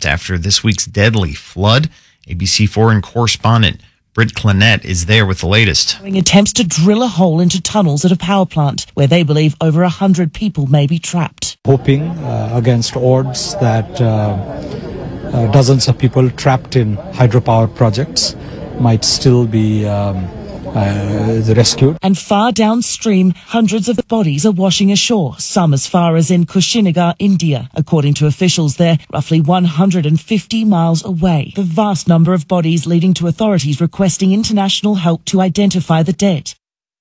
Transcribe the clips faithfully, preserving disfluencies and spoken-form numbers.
trapped after this week's deadly flood. A B C foreign correspondent Britt Clinette is there with the latest. Attempts to drill a hole into tunnels at a power plant where they believe over one hundred people may be trapped. Hoping uh, against odds that uh, uh, dozens of people trapped in hydropower projects might still be um, uh, rescued. And far downstream, hundreds of bodies are washing ashore, some as far as in Kushinagar, India. According to officials there, roughly one hundred fifty miles away. The vast number of bodies leading to authorities requesting international help to identify the dead.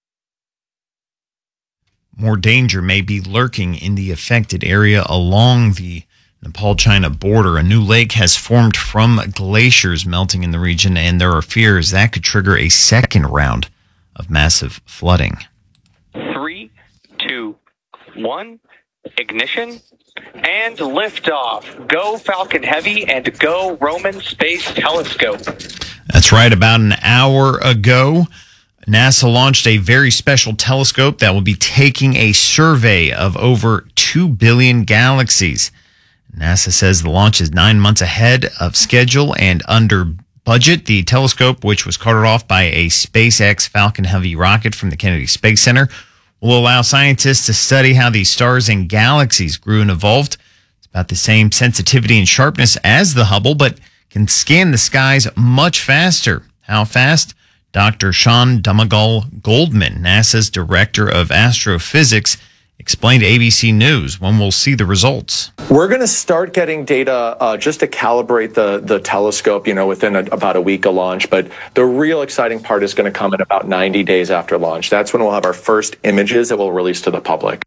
More danger may be lurking in the affected area along the Nepal-China border. A new lake has formed from glaciers melting in the region, and there are fears that could trigger a second round of massive flooding. Three, two, one, ignition, and liftoff. Go Falcon Heavy and go Roman Space Telescope. That's right. About an hour ago, NASA launched a very special telescope that will be taking a survey of over two billion galaxies. NASA says the launch is nine months ahead of schedule and under budget. The telescope, which was carted off by a SpaceX Falcon Heavy rocket from the Kennedy Space Center, will allow scientists to study how these stars and galaxies grew and evolved. It's about the same sensitivity and sharpness as the Hubble, but can scan the skies much faster. How fast? Doctor Sean Dumagal Goldman, NASA's director of astrophysics, explained to A B C News when we'll see the results. We're going to start getting data uh, just to calibrate the, the telescope, you know, within a, about a week of launch. But the real exciting part is going to come in about ninety days after launch. That's when we'll have our first images that we'll release to the public.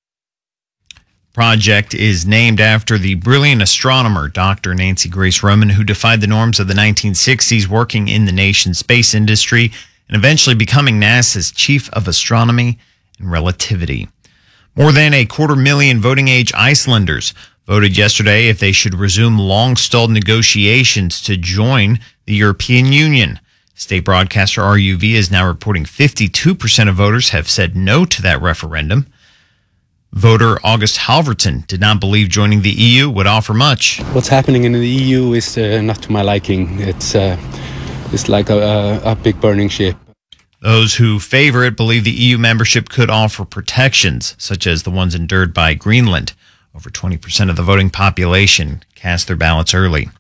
Project is named after the brilliant astronomer Doctor Nancy Grace Roman, who defied the norms of the nineteen sixties, working in the nation's space industry and eventually becoming NASA's chief of astronomy and relativity. More than a quarter million voting-age Icelanders voted yesterday if they should resume long-stalled negotiations to join the European Union. State broadcaster R U V is now reporting fifty-two percent of voters have said no to that referendum. Voter August Halverton did not believe joining the E U would offer much. What's happening in the E U is uh, not to my liking. It's uh, it's like a, a, a big burning ship. Those who favor it believe the E U membership could offer protections, such as the ones endured by Greenland. Over twenty percent of the voting population cast their ballots early.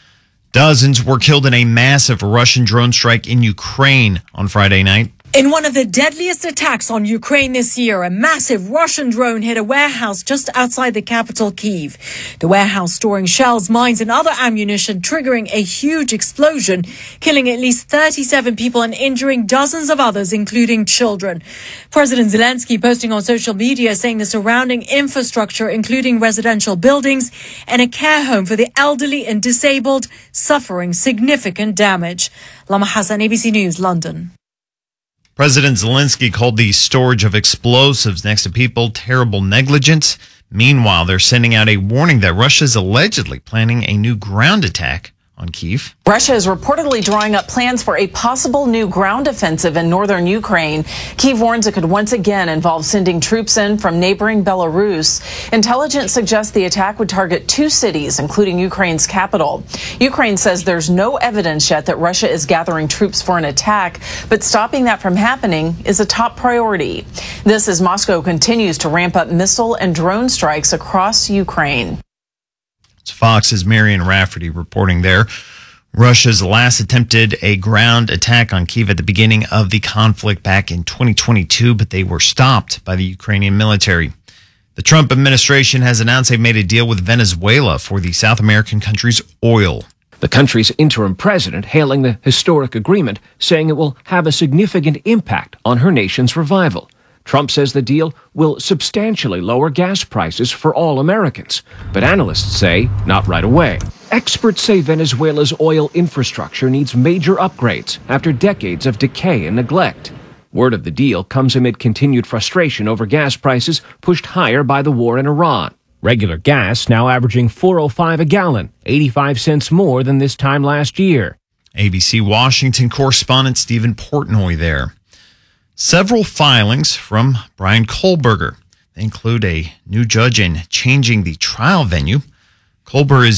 Dozens were killed in a massive Russian drone strike in Ukraine on Friday night. In one of the deadliest attacks on Ukraine this year, a massive Russian drone hit a warehouse just outside the capital, Kyiv. The warehouse storing shells, mines and other ammunition, triggering a huge explosion, killing at least thirty-seven people and injuring dozens of others, including children. President Zelensky posting on social media saying the surrounding infrastructure, including residential buildings and a care home for the elderly and disabled, suffering significant damage. Lama Hassan, A B C News, London. President Zelensky called the storage of explosives next to people terrible negligence. Meanwhile, they're sending out a warning that Russia is allegedly planning a new ground attack on Kyiv. Russia is reportedly drawing up plans for a possible new ground offensive in northern Ukraine. Kyiv warns it could once again involve sending troops in from neighboring Belarus. Intelligence suggests the attack would target two cities, including Ukraine's capital. Ukraine says there's no evidence yet that Russia is gathering troops for an attack, but stopping that from happening is a top priority. This as Moscow continues to ramp up missile and drone strikes across Ukraine. It's Fox's Marion Rafferty reporting there. Russia's last attempted a ground attack on Kyiv at the beginning of the conflict back in twenty twenty-two, but they were stopped by the Ukrainian military. The Trump administration has announced they've made a deal with Venezuela for the South American country's oil. The country's interim president hailing the historic agreement, saying it will have a significant impact on her nation's revival. Trump says the deal will substantially lower gas prices for all Americans, but analysts say not right away. Experts say Venezuela's oil infrastructure needs major upgrades after decades of decay and neglect. Word of the deal comes amid continued frustration over gas prices pushed higher by the war in Iran. Regular gas now averaging four oh five a gallon, eighty-five cents more than this time last year. A B C Washington correspondent Stephen Portnoy there. Several filings from Brian Kohlberger. They include a new judge in changing the trial venue. Kohlberger is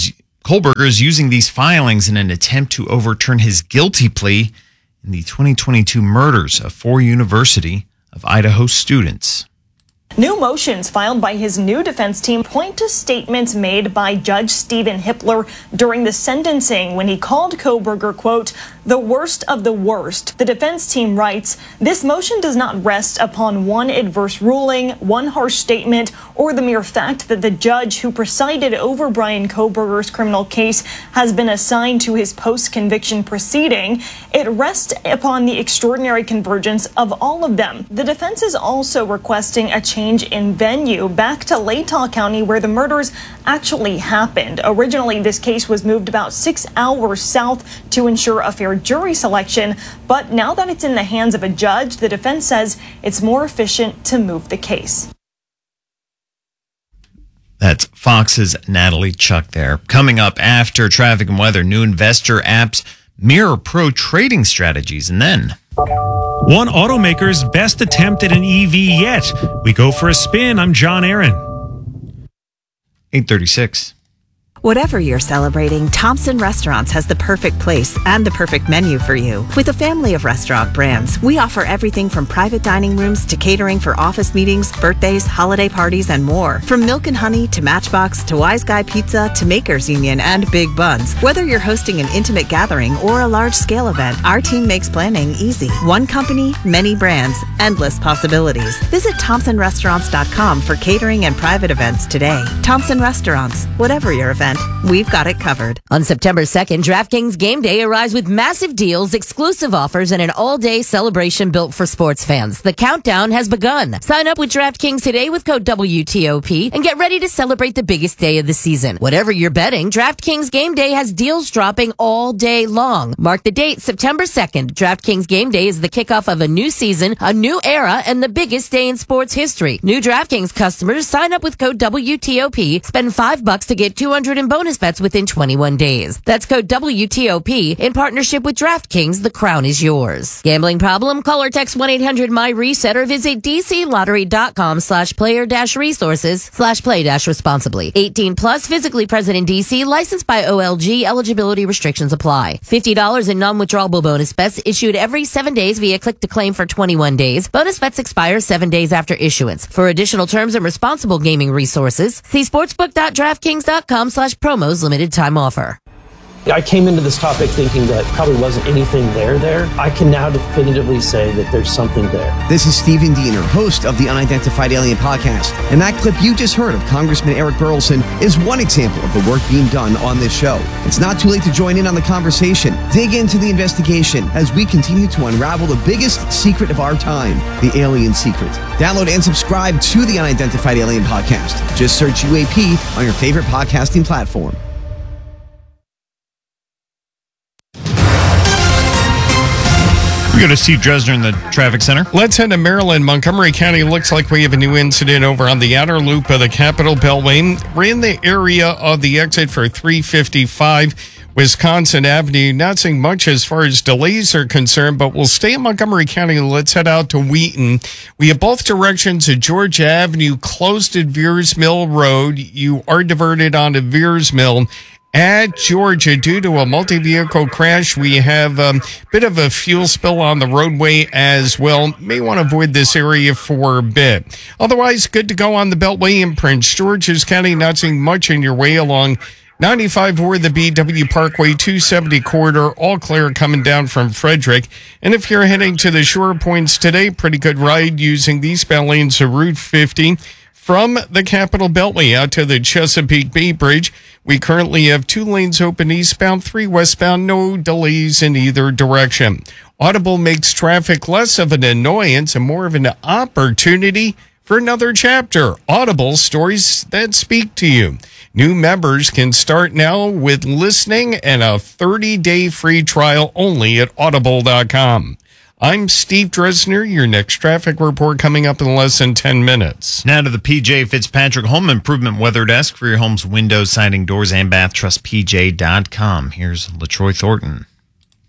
Kohlberger is using these filings in an attempt to overturn his guilty plea in the twenty twenty-two murders of four University of Idaho students. New motions filed by his new defense team point to statements made by Judge Stephen Hippler during the sentencing when he called Kohlberger, quote, the worst of the worst. The defense team writes, this motion does not rest upon one adverse ruling, one harsh statement, or the mere fact that the judge who presided over Bryan Kohlberger's criminal case has been assigned to his post-conviction proceeding. It rests upon the extraordinary convergence of all of them. The defense is also requesting a change in venue back to Latah County, where the murders actually happened. Originally, this case was moved about six hours south to ensure a fair jury selection, but now that it's in the hands of a judge, the defense says it's more efficient to move the case. That's Fox's Natalie Chuck there. Coming up after traffic and weather, new investor apps mirror pro trading strategies, and then one automaker's best attempt at an E V yet. We go for a spin. I'm John Aaron. eight thirty-six. Whatever you're celebrating, Thompson Restaurants has the perfect place and the perfect menu for you. With a family of restaurant brands, we offer everything from private dining rooms to catering for office meetings, birthdays, holiday parties, and more. From Milk and Honey to Matchbox to Wise Guy Pizza to Makers Union and Big Buns. Whether you're hosting an intimate gathering or a large-scale event, our team makes planning easy. One company, many brands, endless possibilities. Visit Thompson Restaurants dot com for catering and private events today. Thompson Restaurants, whatever your event, we've got it covered. On September second, DraftKings Game Day arrives with massive deals, exclusive offers, and an all-day celebration built for sports fans. The countdown has begun. Sign up with DraftKings today with code W T O P and get ready to celebrate the biggest day of the season. Whatever you're betting, DraftKings Game Day has deals dropping all day long. Mark the date, September second. DraftKings Game Day is the kickoff of a new season, a new era, and the biggest day in sports history. New DraftKings customers sign up with code W T O P, spend five bucks to get two hundred in bonus bets within twenty-one days. That's code W T O P in partnership with DraftKings. The crown is yours. Gambling problem? Call or text one eight hundred my reset or visit dclottery.com slash player dash resources slash play dash responsibly. eighteen plus, physically present in D C, licensed by O L G. Eligibility restrictions apply. fifty dollars in non-withdrawable bonus bets issued every seven days via click to claim for twenty-one days. Bonus bets expire seven days after issuance. For additional terms and responsible gaming resources, see sportsbook.draftkings.com slash promos limited time offer. I came into this topic thinking that probably wasn't anything there there. I can now definitively say that there's something there. This is Stephen Diener, host of the Unidentified Alien Podcast. And that clip you just heard of Congressman Eric Burlison is one example of the work being done on this show. It's not too late to join in on the conversation. Dig into the investigation as we continue to unravel the biggest secret of our time, the alien secret. Download and subscribe to the Unidentified Alien Podcast. Just search U A P on your favorite podcasting platform. We go to Steve Dresner in the traffic center. Let's head to Maryland. Montgomery County looks like we have a new incident over on the outer loop of the Capitol Beltway. We're in the area of the exit for three fifty-five Wisconsin Avenue. Not seeing much as far as delays are concerned, but we'll stay in Montgomery County. Let's head out to Wheaton. We have both directions of Georgia Avenue closed at Veers Mill Road. You are diverted onto Veers Mill. At Georgia, due to a multi-vehicle crash, we have a bit of a fuel spill on the roadway as well. May want to avoid this area for a bit. Otherwise, good to go on the Beltway in Prince George's County. Not seeing much in your way along ninety-five or the B W Parkway two seventy corridor. All clear coming down from Frederick. And if you're heading to the shore points today, pretty good ride using the eastbound lanes of Route fifty. From the Capitol Beltway out to the Chesapeake Bay Bridge, we currently have two lanes open eastbound, three westbound, no delays in either direction. Audible makes traffic less of an annoyance and more of an opportunity for another chapter. Audible, stories that speak to you. New members can start now with listening and a thirty-day free trial only at audible dot com. I'm Steve Dresner. Your next traffic report coming up in less than ten minutes. Now to the P J Fitzpatrick Home Improvement Weather Desk for your home's windows, siding, doors, and bath. Trust P J dot com. Here's LaTroy Thornton.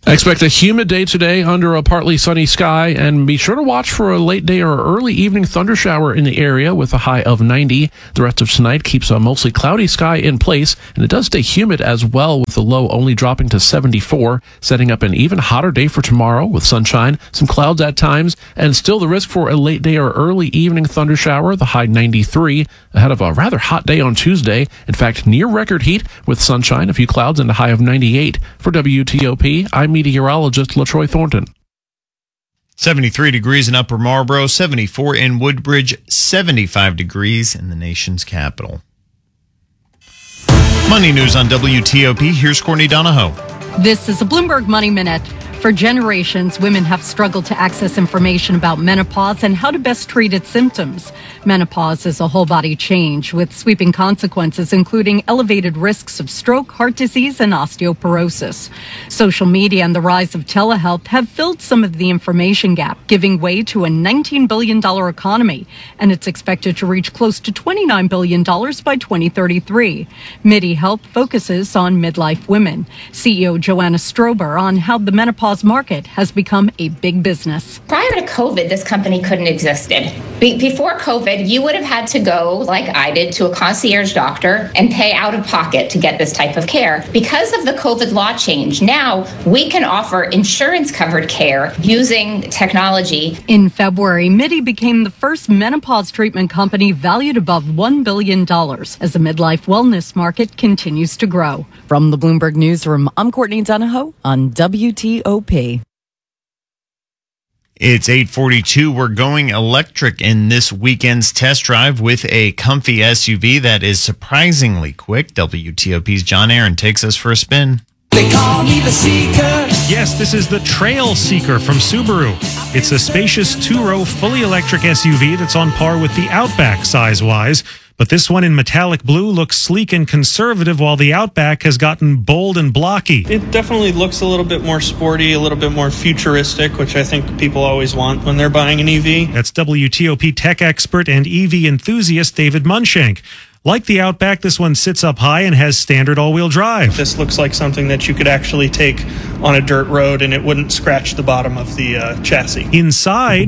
I expect a humid day today under a partly sunny sky, and be sure to watch for a late day or early evening thunder shower in the area with a high of ninety. The rest of tonight keeps a mostly cloudy sky in place, and it does stay humid as well, with the low only dropping to seventy-four, setting up an even hotter day for tomorrow with sunshine, some clouds at times, and still the risk for a late day or early evening thunder shower, the high ninety-three, ahead of a rather hot day on Tuesday. In fact, near record heat with sunshine, a few clouds, and a high of ninety-eight. For W T O P, I'm meteorologist LaTroy Thornton. seventy-three degrees in Upper Marlboro, seventy-four in Woodbridge, seventy-five degrees in the nation's capital. Money news on W T O P. Here's Courtney Donahoe. This is a Bloomberg Money Minute. For generations, women have struggled to access information about menopause and how to best treat its symptoms. Menopause is a whole-body change with sweeping consequences, including elevated risks of stroke, heart disease, and osteoporosis. Social media and the rise of telehealth have filled some of the information gap, giving way to a nineteen billion dollars economy, and it's expected to reach close to twenty-nine billion dollars by twenty thirty-three. Midi Health focuses on midlife women. C E O Joanna Strober on how the menopause market has become a big business. Prior to COVID, this company couldn't have existed. Be- before COVID, you would have had to go, like I did, to a concierge doctor and pay out of pocket to get this type of care. Because of the COVID law change, now we can offer insurance-covered care using technology. In February, Midi became the first menopause treatment company valued above one billion dollars as the midlife wellness market continues to grow. From the Bloomberg Newsroom, I'm Courtney Donahoe on W T O P. It's eight forty-two. We're going electric in this weekend's test drive with a comfy S U V that is surprisingly quick. W T O P's John Aaron takes us for a spin. They call me the Seeker. Yes, this is the Trail Seeker from Subaru. It's a spacious two-row, fully electric S U V that's on par with the Outback size-wise. But this one in metallic blue looks sleek and conservative, while the Outback has gotten bold and blocky. It definitely looks a little bit more sporty, a little bit more futuristic, which I think people always want when they're buying an E V. That's W T O P tech expert and E V enthusiast David Munshank. Like the Outback, this one sits up high and has standard all-wheel drive. This looks like something that you could actually take on a dirt road and it wouldn't scratch the bottom of the uh, chassis. Inside,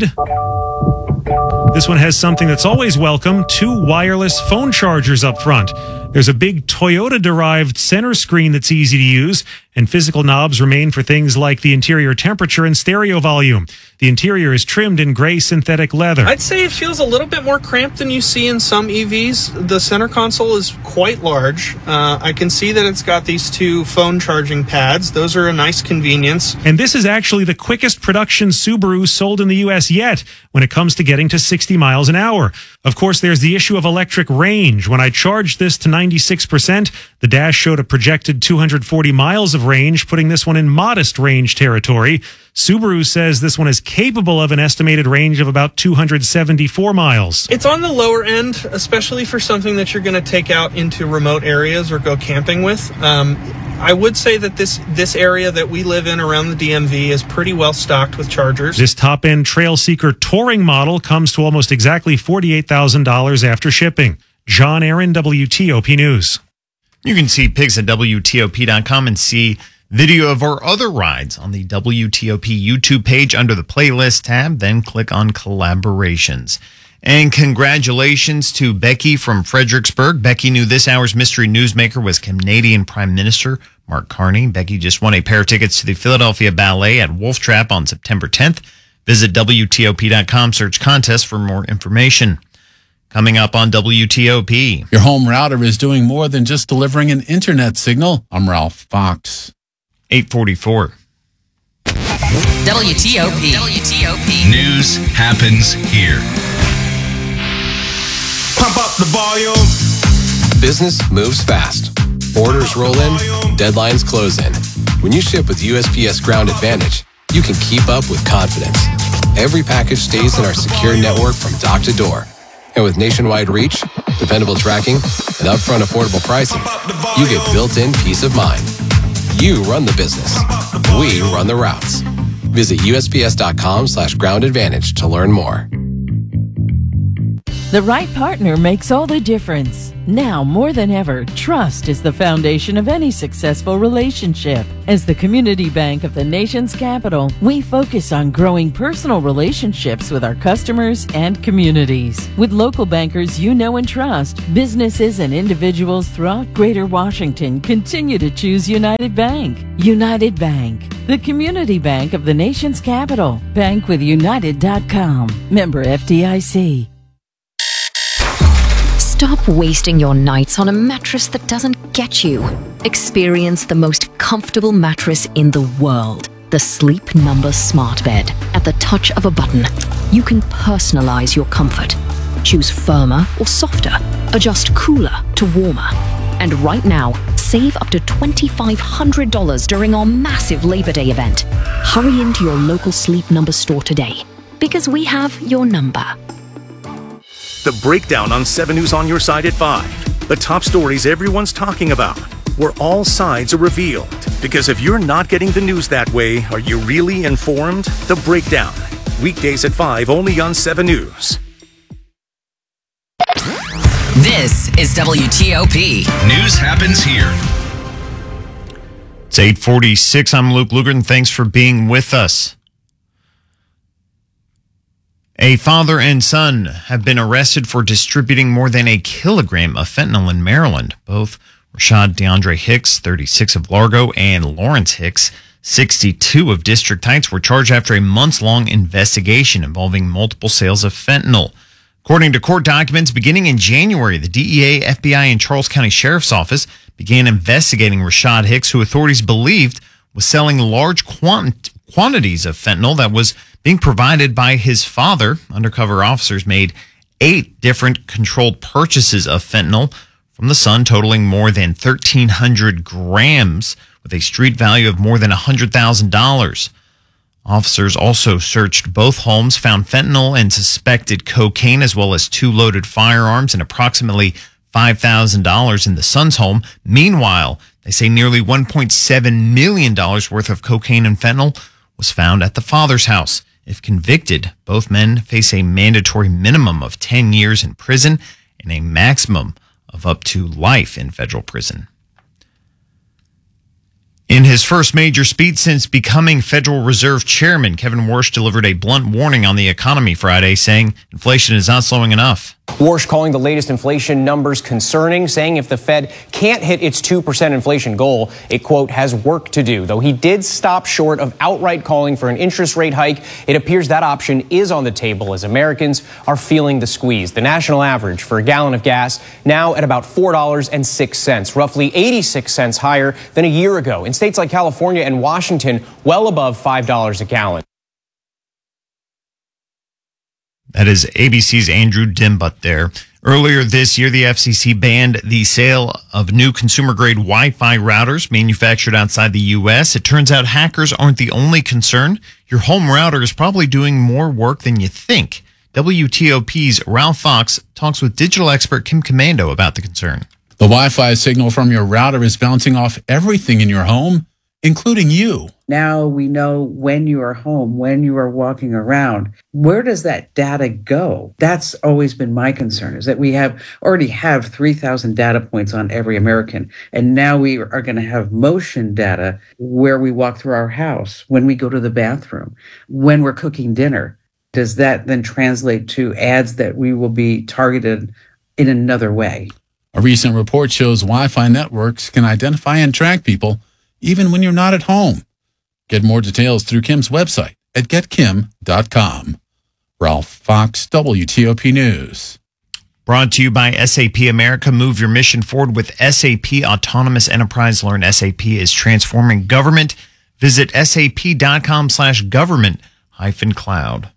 this one has something that's always welcome, two wireless phone chargers up front. There's a big Toyota-derived center screen that's easy to use, and physical knobs remain for things like the interior temperature and stereo volume. The interior is trimmed in gray synthetic leather. I'd say it feels a little bit more cramped than you see in some E Vs. The center console is quite large. Uh, I can see that it's got these two phone charging pads. Those are a nice convenience. And this is actually the quickest production Subaru sold in the U S yet when it comes to getting to sixty miles an hour. Of course, there's the issue of electric range. When I charged this to ninety-six percent, the dash showed a projected two hundred forty miles of range, putting this one in modest range territory. Subaru says this one is capable of an estimated range of about two hundred seventy-four miles. It's on the lower end, especially for something that you're going to take out into remote areas or go camping with. Um, I would say that this this area that we live in around the D M V is pretty well stocked with chargers. This top-end Trail Seeker Touring model comes to almost exactly forty-eight thousand dollars after shipping. John Aaron, W T O P News. You can see pics at W T O P dot com and see video of our other rides on the W T O P YouTube page under the playlist tab. Then click on collaborations. And congratulations to Becky from Fredericksburg. Becky knew this hour's mystery newsmaker was Canadian Prime Minister Mark Carney. Becky just won a pair of tickets to the Philadelphia Ballet at Wolf Trap on September tenth. Visit W T O P dot com, search contest for more information. Coming up on W T O P. Your home router is doing more than just delivering an internet signal. I'm Ralph Fox. eight forty-four. W T O P. W T O P. News happens here. Pump up the volume. Business moves fast. Orders roll in, deadlines close in. When you ship with U S P S Ground Advantage, you can keep up with confidence. Every package stays in our secure network from dock to door. And with nationwide reach, dependable tracking, and upfront affordable pricing, you get built-in peace of mind. You run the business. We run the routes. Visit U S P S dot com slash ground advantage to learn more. The right partner makes all the difference. Now more than ever, trust is the foundation of any successful relationship. As the community bank of the nation's capital, we focus on growing personal relationships with our customers and communities. With local bankers you know and trust, businesses and individuals throughout Greater Washington continue to choose United Bank. United Bank, the community bank of the nation's capital. Bank with United dot com. Member F D I C. Stop wasting your nights on a mattress that doesn't get you. Experience the most comfortable mattress in the world, the Sleep Number Smart Bed. At the touch of a button, you can personalize your comfort. Choose firmer or softer, adjust cooler to warmer. And right now, save up to two thousand five hundred dollars during our massive Labor Day event. Hurry into your local Sleep Number store today, because we have your number. The Breakdown on seven News on your side at five. The top stories everyone's talking about, where all sides are revealed. Because if you're not getting the news that way, are you really informed? The Breakdown. Weekdays at five, only on seven News. This is W T O P. News happens here. It's eight forty-six. I'm Luke Lugert, and thanks for being with us. A father and son have been arrested for distributing more than a kilogram of fentanyl in Maryland. Both Rashad DeAndre Hicks, thirty-six, of Largo, and Lawrence Hicks, sixty-two, of District Heights, were charged after a months-long investigation involving multiple sales of fentanyl. According to court documents, beginning in January, the D E A, F B I, and Charles County Sheriff's Office began investigating Rashad Hicks, who authorities believed was selling large quant- quantities of fentanyl that was being provided by his father. Undercover officers made eight different controlled purchases of fentanyl from the son, totaling more than thirteen hundred grams with a street value of more than one hundred thousand dollars. Officers also searched both homes, found fentanyl and suspected cocaine, as well as two loaded firearms and approximately five thousand dollars in the son's home. Meanwhile, they say nearly one point seven million dollars worth of cocaine and fentanyl was found at the father's house. If convicted, both men face a mandatory minimum of ten years in prison and a maximum of up to life in federal prison. In his first major speech since becoming Federal Reserve Chairman, Kevin Warsh delivered a blunt warning on the economy Friday, saying inflation is not slowing enough. Warsh calling the latest inflation numbers concerning, saying if the Fed can't hit its two percent inflation goal, it, quote, has work to do. Though he did stop short of outright calling for an interest rate hike, it appears that option is on the table as Americans are feeling the squeeze. The national average for a gallon of gas now at about four dollars and six cents, roughly eighty-six cents higher than a year ago. In states like California and Washington, well above five dollars a gallon. That is A B C's Andrew Dimbutt there. Earlier this year, the F C C banned the sale of new consumer-grade Wi-Fi routers manufactured outside the U S. It turns out hackers aren't the only concern. Your home router is probably doing more work than you think. W T O P's Ralph Fox talks with digital expert Kim Commando about the concern. The Wi-Fi signal from your router is bouncing off everything in your home, including you. Now we know when you are home, when you are walking around. Where does that data go? That's always been my concern, is that we have already have three thousand data points on every American. And now we are going to have motion data where we walk through our house, when we go to the bathroom, when we're cooking dinner. Does that then translate to ads that we will be targeted in another way? A recent report shows Wi-Fi networks can identify and track people even when you're not at home. Get more details through Kim's website at get kim dot com. Ralph Fox, W T O P News. Brought to you by S A P America. Move your mission forward with S A P Autonomous Enterprise. Learn S A P is transforming government. Visit sap.com slash government hyphen cloud.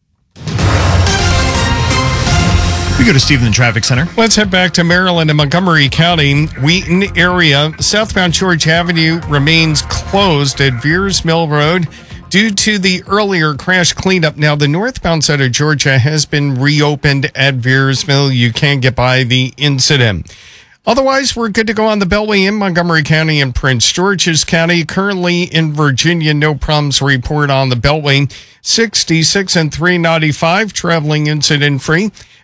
We go to Steve in the Traffic Center. Let's head back to Maryland and Montgomery County. Wheaton area, southbound George Avenue remains closed at Veers Mill Road due to the earlier crash cleanup. Now, the northbound side of Georgia has been reopened at Veers Mill. You can get by the incident. Otherwise, we're good to go on the Beltway in Montgomery County and Prince George's County. Currently in Virginia, no problems report on the Beltway. sixty-six and three ninety-five, traveling incident-free.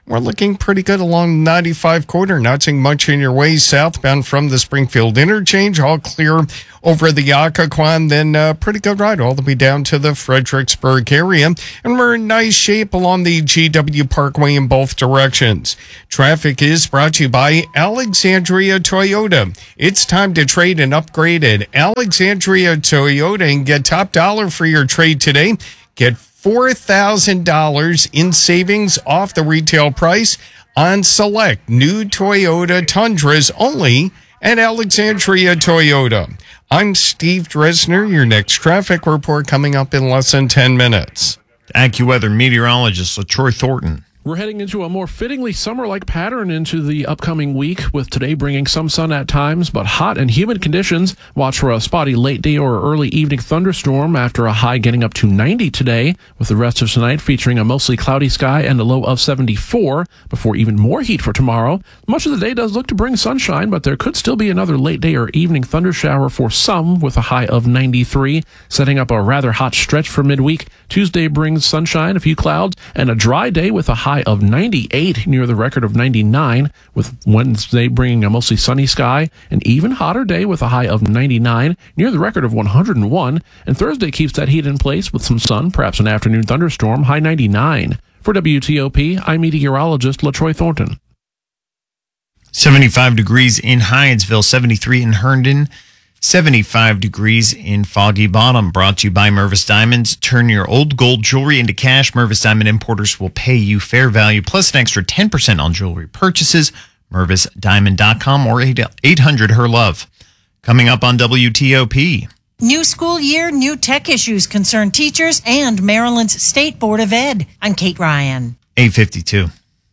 We're looking pretty good along the ninety-five corridor. Not seeing much in your way southbound from the Springfield interchange. All clear over the Occoquan. Then uh, pretty good ride all the way down to the Fredericksburg area. And we're in nice shape along the G W Parkway in both directions. Traffic is brought to you by Alexandria Toyota. It's time to trade and upgrade at Alexandria Toyota and get top dollar for your trade today. Get four thousand dollars in savings off the retail price on select new Toyota Tundras only at Alexandria Toyota. I'm Steve Dresner. Your next traffic report coming up in less than ten minutes. AccuWeather meteorologist LaTroy Thornton. We're heading into a more fittingly summer-like pattern into the upcoming week, with today bringing some sun at times, but hot and humid conditions. Watch for a spotty late day or early evening thunderstorm after a high getting up to ninety today, with the rest of tonight featuring a mostly cloudy sky and a low of seventy-four, before even more heat for tomorrow. Much of the day does look to bring sunshine, but there could still be another late day or evening thundershower for some, with a high of ninety-three, setting up a rather hot stretch for midweek. Tuesday brings sunshine, a few clouds, and a dry day with a high of ninety-eight near the record of ninety-nine, with Wednesday bringing a mostly sunny sky, an even hotter day with a high of ninety-nine near the record of one hundred one, and Thursday keeps that heat in place with some sun, perhaps an afternoon thunderstorm, high ninety-nine. For W T O P, I'm meteorologist LaTroy Thornton. seventy-five degrees in Hyattsville, seventy-three in Herndon, seventy-five degrees in Foggy Bottom. Brought to you by Mervis Diamonds. Turn your old gold jewelry into cash. Mervis Diamond Importers will pay you fair value plus an extra ten percent on jewelry purchases. Mervis Diamond dot com or eight hundred her love. Coming up on W T O P. New school year, new tech issues concern teachers and Maryland's State Board of Ed. I'm Kate Ryan. eight fifty-two.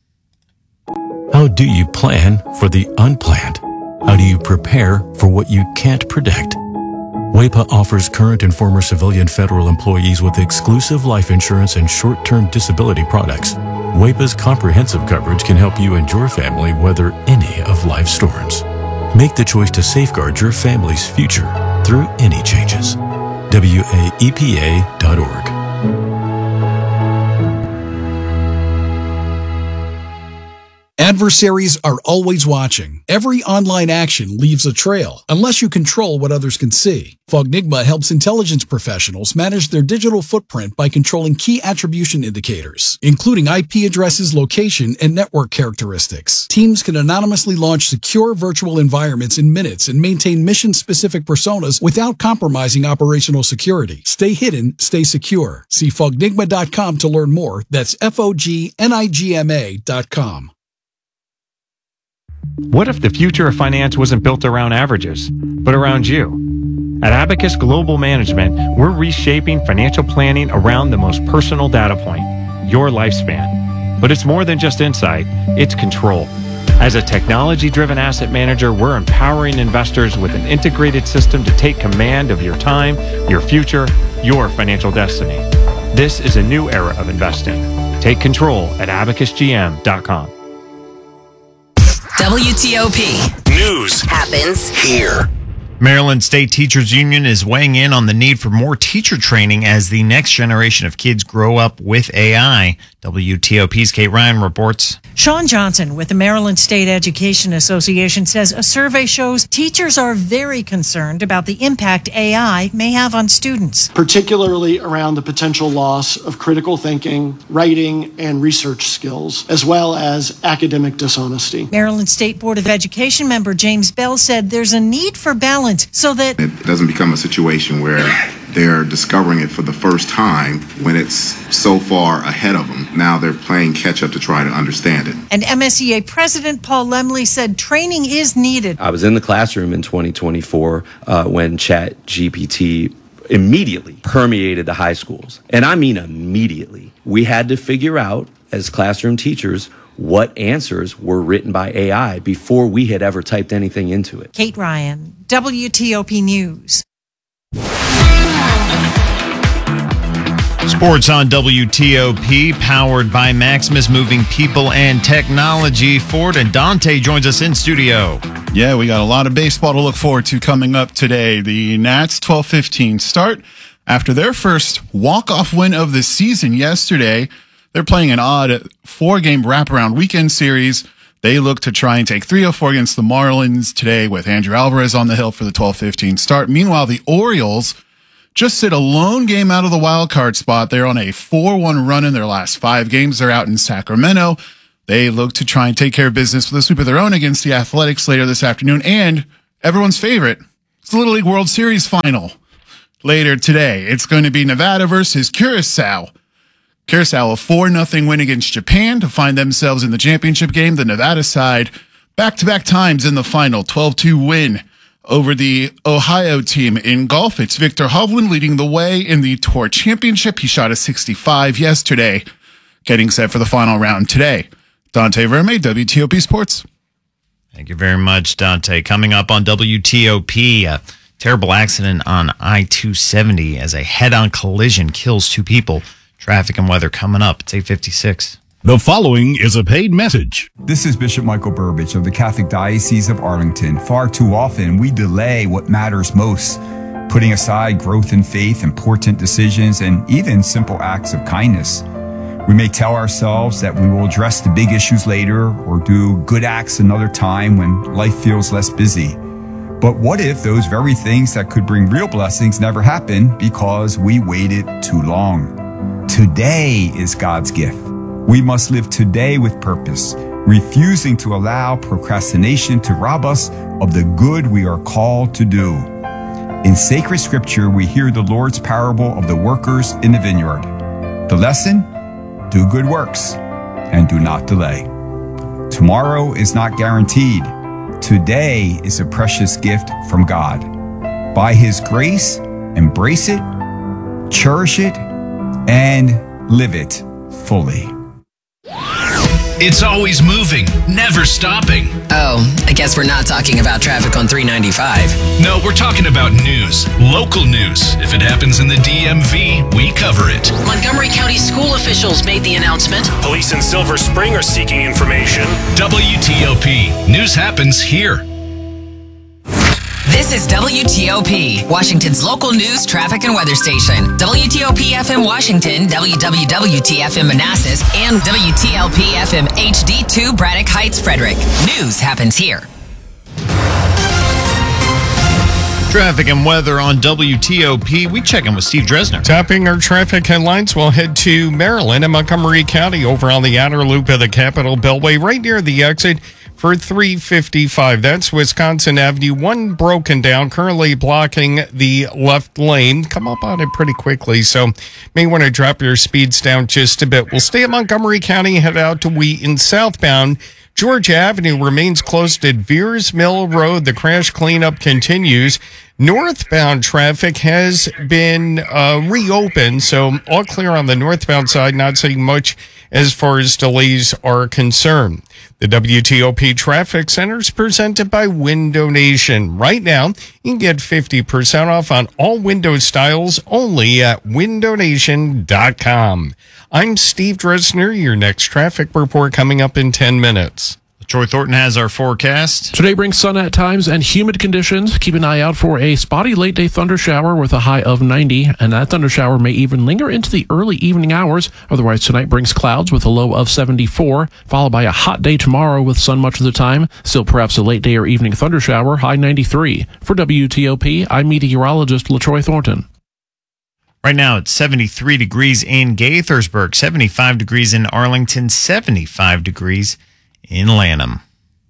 How do you plan for the unplanned? How do you prepare for what you can't predict? W A P A offers current and former civilian federal employees with exclusive life insurance and short-term disability products. W A P A's comprehensive coverage can help you and your family weather any of life's storms. Make the choice to safeguard your family's future through any changes. W A E P A dot org. Adversaries are always watching. Every online action leaves a trail, unless you control what others can see. Fognigma helps intelligence professionals manage their digital footprint by controlling key attribution indicators, including I P addresses, location, and network characteristics. Teams can anonymously launch secure virtual environments in minutes and maintain mission-specific personas without compromising operational security. Stay hidden, stay secure. See Fognigma dot com to learn more. That's F O G N I G M A dot com. What if the future of finance wasn't built around averages, but around you? At Abacus Global Management, we're reshaping financial planning around the most personal data point, your lifespan. But it's more than just insight, it's control. As a technology-driven asset manager, we're empowering investors with an integrated system to take command of your time, your future, your financial destiny. This is a new era of investing. Take control at abacus G M dot com. W T O P. News happens here. Maryland State Teachers Union is weighing in on the need for more teacher training as the next generation of kids grow up with A I. W T O P's Kate Ryan reports. Sean Johnson with the Maryland State Education Association says a survey shows teachers are very concerned about the impact A I may have on students. Particularly around the potential loss of critical thinking, writing, and research skills, as well as academic dishonesty. Maryland State Board of Education member James Bell said there's a need for balance so that it doesn't become a situation where they're discovering it for the first time when it's so far ahead of them. Now they're playing catch up to try to understand it. And M S E A President Paul Lemley said training is needed. I was in the classroom in twenty twenty-four uh, when Chat G P T immediately permeated the high schools. And I mean immediately. We had to figure out as classroom teachers what answers were written by A I before we had ever typed anything into it. Kate Ryan, W T O P News. Sports on W T O P, powered by Maximus, moving people and technology. Ford and Dante joins us in studio. Yeah, we got a lot of baseball to look forward to coming up today. The Nats twelve fifteen start after their first walk-off win of the season yesterday. They're playing an odd four-game wraparound weekend series. They look to try and take three oh four against the Marlins today with Andrew Alvarez on the hill for the twelve fifteen start. Meanwhile, the Orioles just sit a lone game out of the wild card spot. They're on a four one run in their last five games. They're out in Sacramento. They look to try and take care of business with a sweep of their own against the Athletics later this afternoon. And everyone's favorite, it's the Little League World Series final later today. It's going to be Nevada versus Curacao. Curacao, a four nothing win against Japan to find themselves in the championship game. The Nevada side, back-to-back times in the final, twelve two win over the Ohio team. In golf, it's Victor Hovland leading the way in the Tour Championship. He shot a sixty-five yesterday, getting set for the final round today. Dante Verme, W T O P Sports. Thank you very much, Dante. Coming up on W T O P, a terrible accident on I two seventy as a head-on collision kills two people. Traffic and weather coming up. It's eight fifty-six. The following is a paid message. This is Bishop Michael Burbidge of the Catholic Diocese of Arlington. Far too often, we delay what matters most, putting aside growth in faith, important decisions, and even simple acts of kindness. We may tell ourselves that we will address the big issues later or do good acts another time when life feels less busy. But what if those very things that could bring real blessings never happen because we waited too long? Today is God's gift. We must live today with purpose, refusing to allow procrastination to rob us of the good we are called to do. In sacred scripture, we hear the Lord's parable of the workers in the vineyard. The lesson? Do good works and do not delay. Tomorrow is not guaranteed. Today is a precious gift from God. By His grace, embrace it, cherish it, and live it fully. It's always moving, never stopping. Oh, I guess we're not talking about traffic on three ninety-five. No, we're talking about news, local news. If it happens in the D M V, we cover it. Montgomery County school officials made the announcement. Police in Silver Spring are seeking information. W T O P. News happens here. This is W T O P, Washington's local news, traffic, and weather station. W T O P F M Washington, W W W T F M Manassas, and W T L P F M H D two Braddock Heights, Frederick. News happens here. Traffic and weather on W T O P. We check in with Steve Dresner. Topping our traffic headlines, we'll head to Maryland and Montgomery County over on the outer loop of the Capitol Beltway, right near the exit for three fifty-five. That's Wisconsin Avenue. One broken down, currently blocking the left lane. Come up on it pretty quickly, so may want to drop your speeds down just a bit. We'll stay at Montgomery County, head out to Wheaton southbound. Georgia Avenue remains closed at Veers Mill Road. The crash cleanup continues. Northbound traffic has been uh, reopened, so all clear on the northbound side, not seeing much as far as delays are concerned. The W T O P Traffic Center is presented by Window Nation. Right now, you can get fifty percent off on all window styles only at window nation dot com. I'm Steve Dresner. Your next traffic report coming up in ten minutes. Troy Thornton has our forecast. Today brings sun at times and humid conditions. Keep an eye out for a spotty late day thunder shower with a high of ninety, and that thunder shower may even linger into the early evening hours. Otherwise, tonight brings clouds with a low of seventy-four, followed by a hot day tomorrow with sun much of the time. Still perhaps a late day or evening thunder shower, high ninety-three. For W T O P, I'm meteorologist LaTroy Thornton. Right now, it's seventy-three degrees in Gaithersburg, seventy-five degrees in Arlington, seventy-five degrees in Lanham.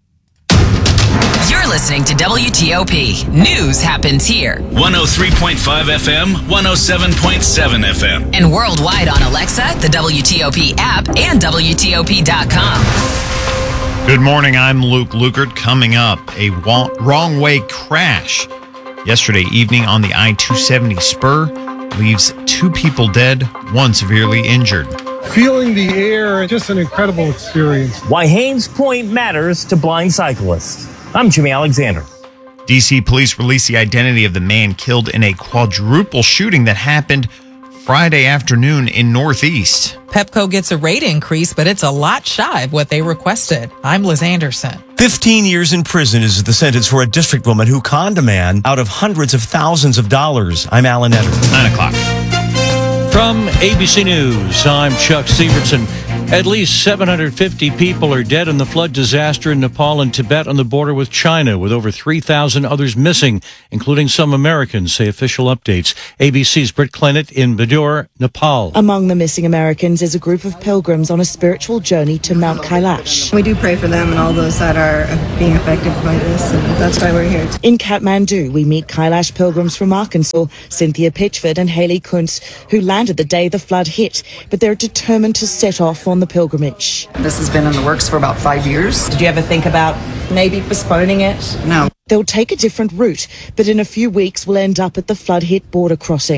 You're listening to W T O P. News happens here. one oh three point five F M, one oh seven point seven F M. And worldwide on Alexa, the W T O P app, and W T O P dot com. Good morning, I'm Luke Lukert. Coming up, a wrong way crash yesterday evening on the I two seventy spur leaves two people dead, one severely injured. Feeling the air, just an incredible experience. Why Haynes Point matters to blind cyclists. I'm Jimmy Alexander. D C police released the identity of the man killed in a quadruple shooting that happened Friday afternoon in Northeast. Pepco gets a rate increase, but it's a lot shy of what they requested. I'm Liz Anderson. fifteen years in prison is the sentence for a district woman who conned a man out of hundreds of thousands of dollars. I'm Alan Etter. Nine o'clock. From A B C News, I'm Chuck Severson. At least seven hundred fifty people are dead in the flood disaster in Nepal and Tibet on the border with China, with over three thousand others missing, including some Americans, say official updates. A B C's Britt Clennett in Badur, Nepal. Among the missing Americans is a group of pilgrims on a spiritual journey to Mount Kailash. We do pray for them and all those that are being affected by this, and that's why we're here. In Kathmandu, we meet Kailash pilgrims from Arkansas, Cynthia Pitchford and Haley Kuntz, who landed the day the flood hit, but they're determined to set off on the pilgrimage. This has been in the works for about five years. Did you ever think about maybe postponing it? No. They'll take a different route, but in a few weeks will end up at the flood-hit border crossing.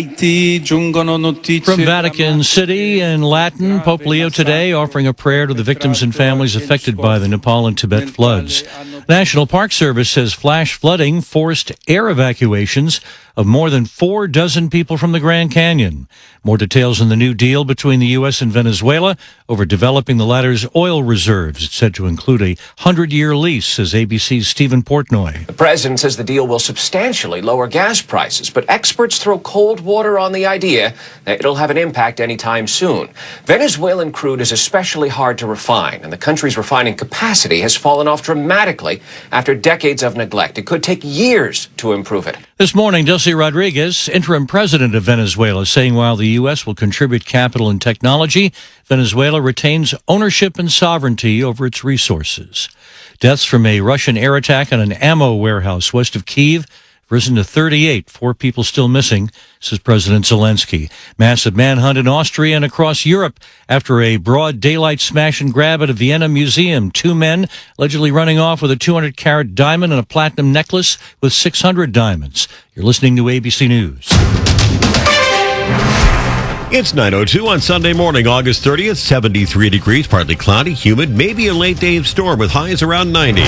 From Vatican City in Latin, Pope Leo today offering a prayer to the victims and families affected by the Nepal and Tibet floods. National Park Service says flash flooding forced air evacuations of more than four dozen people from the Grand Canyon. More details on the new deal between the U S and Venezuela over developing the latter's oil reserves. It's said to include a hundred-year lease, says A B C's Stephen Portnoy. The president says the deal will substantially lower gas prices, but experts throw cold water on the idea that it'll have an impact anytime soon. Venezuelan crude is especially hard to refine, and the country's refining capacity has fallen off dramatically after decades of neglect. It could take years to improve it. This morning, Delcy Rodriguez, interim president of Venezuela, saying while the U S will contribute capital and technology, Venezuela retains ownership and sovereignty over its resources. Deaths from a Russian air attack on an ammo warehouse west of Kyiv risen to thirty-eight. Four people still missing, says President Zelensky. Massive manhunt in Austria and across Europe after a broad daylight smash and grab at a Vienna museum. Two men allegedly running off with a two hundred carat diamond and a platinum necklace with six hundred diamonds. You're listening to A B C News. It's nine oh two on Sunday morning, August thirtieth, seventy-three degrees, partly cloudy, humid, maybe a late day storm with highs around ninety.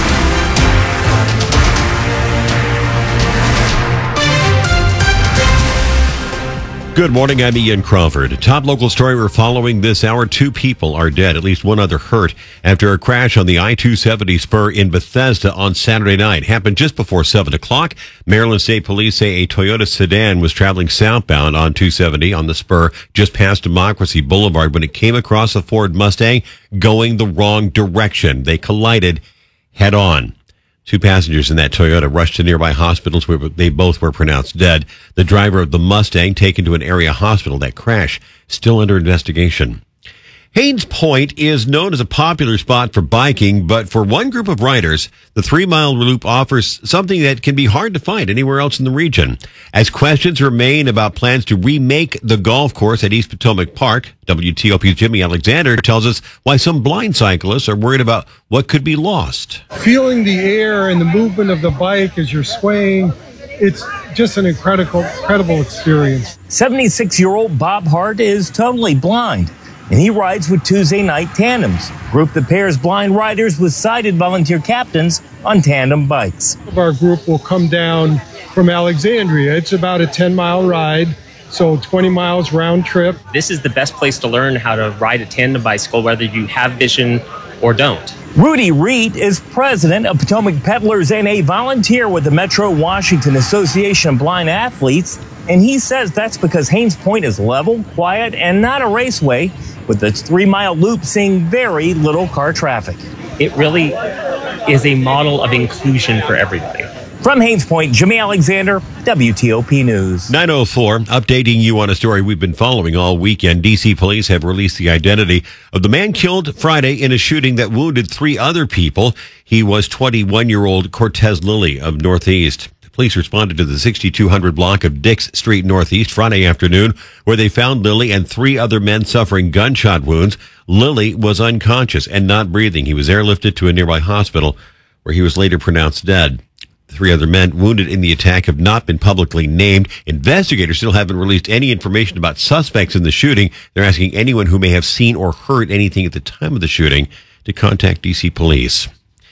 Good morning, I'm Ian Crawford. Top local story we're following this hour. Two people are dead, at least one other hurt, after a crash on the I two seventy spur in Bethesda on Saturday night. Happened just before seven o'clock. Maryland State Police say a Toyota sedan was traveling southbound on two seventy on the spur just past Democracy Boulevard when it came across a Ford Mustang going the wrong direction. They collided head on. Two passengers in that Toyota rushed to nearby hospitals where they both were pronounced dead. The driver of the Mustang taken to an area hospital. That crash still under investigation. Haynes Point is known as a popular spot for biking, but for one group of riders, the three-mile loop offers something that can be hard to find anywhere else in the region. As questions remain about plans to remake the golf course at East Potomac Park, W T O P's Jimmy Alexander tells us why some blind cyclists are worried about what could be lost. Feeling the air and the movement of the bike as you're swaying, it's just an incredible, incredible experience. seventy-six-year-old Bob Hart is totally blind, and he rides with Tuesday Night Tandems, a group that pairs blind riders with sighted volunteer captains on tandem bikes. Our group will come down from Alexandria. It's about a ten-mile ride, so twenty miles round trip. This is the best place to learn how to ride a tandem bicycle, whether you have vision or don't. Rudy Reed is president of Potomac Peddlers and a volunteer with the Metro Washington Association of Blind Athletes, and he says that's because Haynes Point is level, quiet, and not a raceway, with its three-mile loop seeing very little car traffic. It really is a model of inclusion for everybody. From Haynes Point, Jimmy Alexander, W T O P News. nine oh four, updating you on a story we've been following all weekend. D C police have released the identity of the man killed Friday in a shooting that wounded three other people. He was twenty-one-year-old Cortez Lilly of Northeast. Police responded to the sixty-two hundred block of Dix Street Northeast Friday afternoon, where they found Lilly and three other men suffering gunshot wounds. Lilly was unconscious and not breathing. He was airlifted to a nearby hospital, where he was later pronounced dead. Three other men wounded in the attack have not been publicly named. Investigators still haven't released any information about suspects in the shooting. They're asking anyone who may have seen or heard anything at the time of the shooting to contact D C police.